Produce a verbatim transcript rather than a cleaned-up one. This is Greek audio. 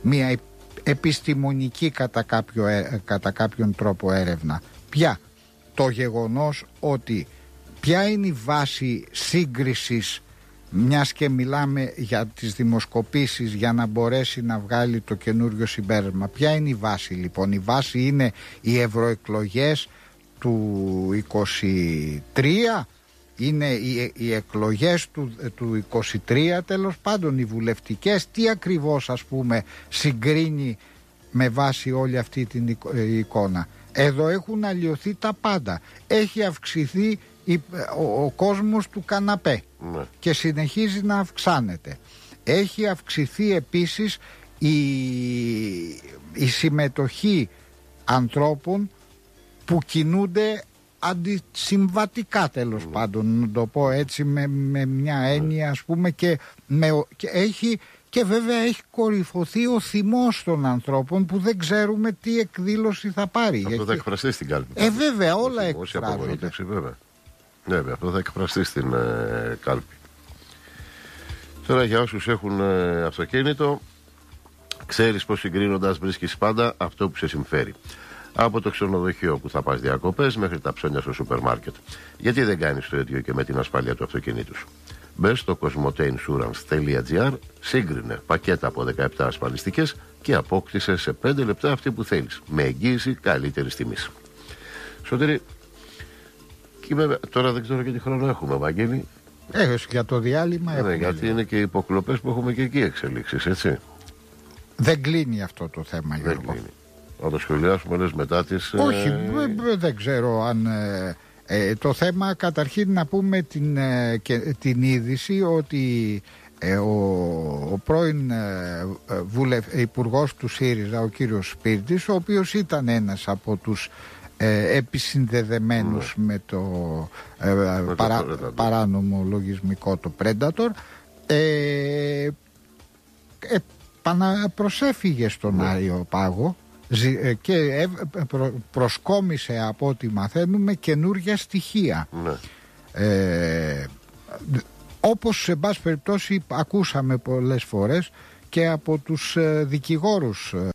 μια επιστημονική κατά, κάποιο, κατά κάποιον τρόπο έρευνα. Ποια? Το γεγονός ότι ποια είναι η βάση σύγκρισης, μιας και μιλάμε για τις δημοσκοπήσεις για να μπορέσει να βγάλει το καινούριο συμπέρασμα. Ποια είναι η βάση λοιπόν? Η βάση είναι οι ευρωεκλογές του είκοσι τρία, είναι οι, οι εκλογές του, του είκοσι τρία, τέλος πάντων οι βουλευτικές. Τι ακριβώς ας πούμε συγκρίνει με βάση όλη αυτή την εικόνα? Εδώ έχουν αλλοιωθεί τα πάντα. Έχει αυξηθεί η, ο, ο κόσμος του καναπέ, ναι, και συνεχίζει να αυξάνεται. Έχει αυξηθεί επίσης η, η συμμετοχή ανθρώπων που κινούνται αντισυμβατικά, τέλος, ναι, πάντων, να το πω έτσι, με, με μια έννοια, ας πούμε, και, με, και έχει... Και βέβαια έχει κορυφωθεί ο θυμός των ανθρώπων που δεν ξέρουμε τι εκδήλωση θα πάρει. Αυτό γιατί... θα εκφραστεί στην κάλπη. Ε, βέβαια, όλα εκφράζονται. Βέβαια. βέβαια, αυτό θα εκφραστεί στην ε, κάλπη. Τώρα για όσους έχουν ε, αυτοκίνητο, ξέρεις πως συγκρίνοντας βρίσκεις πάντα αυτό που σε συμφέρει. Από το ξενοδοχείο που θα πας διακοπές μέχρι τα ψώνια στο σούπερ μάρκετ. Γιατί δεν κάνεις το ίδιο και με την ασφάλεια του αυτοκινήτου σου? Μπες στο κοσμοτέινσουρανς τελεία τζι άρ, σύγκρινε πακέτα από δεκαεπτά ασφαλιστικές και απόκτησε σε πέντε λεπτά αυτή που θέλεις, με εγγύηση καλύτερης τιμής. Σωτήρη, και βέβαια, τώρα δεν ξέρω και τι χρόνο έχουμε, Βαγγέλη. Έχεις για το διάλειμμα. Ναι, γιατί λίγο. Είναι και οι υποκλοπές που έχουμε και εκεί εξελίξεις, έτσι. Δεν κλείνει αυτό το θέμα, Γιώργο. Δεν κλείνει. Να το σχολιάσουμε λες μετά τις... Όχι, ε... δεν ξέρω αν... Ε... Ε, το θέμα, καταρχήν να πούμε την, ε, και, την είδηση ότι ε, ο, ο πρώην ε, βουλευ, υπουργός του ΣΥΡΙΖΑ, ο κύριος Σπίρτης, ο οποίος ήταν ένας από τους ε, επισυνδεδεμένους mm. με το, ε, με παρά, το παράνομο λογισμικό, το Predator, ε, επαναπροσέφυγε στον mm. Άριο Πάγο και προσκόμισε, από ό,τι μαθαίνουμε, καινούργια στοιχεία. Ναι. Ε, όπως σε πάση περιπτώσει ακούσαμε πολλές φορές και από τους δικηγόρους